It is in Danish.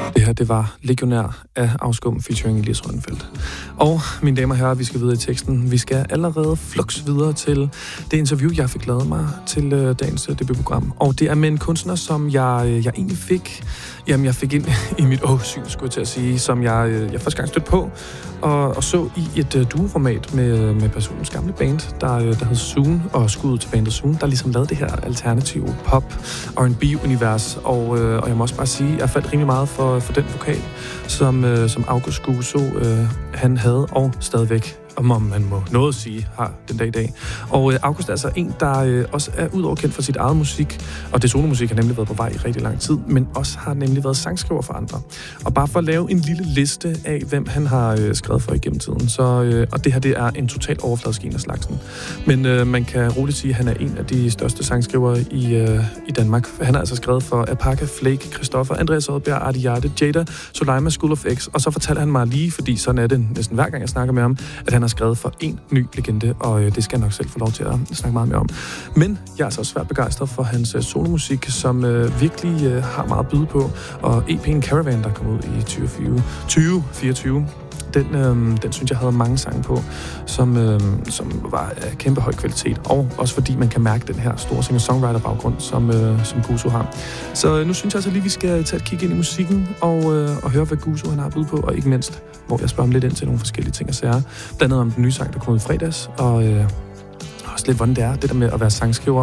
Det her, det var Legionær af Afskum featuring Elias Rønnefeldt. Og mine damer og herrer, vi skal videre i teksten. Vi skal allerede flux videre til det interview, jeg fik lavet mig til dagens debutprogram. Og det er med en kunstner, som jeg egentlig fik... Jamen, jeg fik ind i mit syn, skulle jeg til at sige, som jeg første gang stødte på og så i et duoformat med personens gamle band, der hed Zoom, og skud til bandet Zoom, der ligesom lavede det her alternative pop R&B-univers. Og jeg må også bare sige, at jeg faldt rimelig meget for den vokal, som August Guso han havde, og stadigvæk, om man må noget sige, har den dag i dag. Og August er altså en, der også er udover kendt for sit eget musik, og det solomusik har nemlig været på vej i rigtig lang tid, men også har nemlig været sangskriver for andre. Og bare for at lave en lille liste af, hvem han har skrevet for igennem tiden, og det her, det er en total overfladisk en af slagsen. Men man kan roligt sige, at han er en af de største sangskrivere i Danmark. Han har altså skrevet for Apaka, Flake, Christoffer, Andreas Oddbjerg, Artie Hjerte, Jada, Soleima, School of X, og så fortalte han mig lige, fordi sådan er det næsten hver gang, jeg snakker med ham, at han har skrevet for en ny legende, og det skal jeg nok selv få lov til at snakke meget mere om. Men jeg er altså svært begejstret for hans solomusik, som virkelig har meget at byde på, og EP'en Caravan, der kom ud i 2024, den synes jeg havde mange sange på, som var af kæmpe høj kvalitet, og også fordi man kan mærke den her store singer-songwriter-baggrund, som Guso har. Så nu synes jeg altså lige, vi skal tage et kig ind i musikken, og høre, hvad Guso han har at byde på, og ikke mindst, hvor jeg spørger ham lidt ind til nogle forskellige ting og sager. Blandt andet om den nye sang, der kom ud i fredags, og også lidt, hvordan det er, det der med at være sangskriver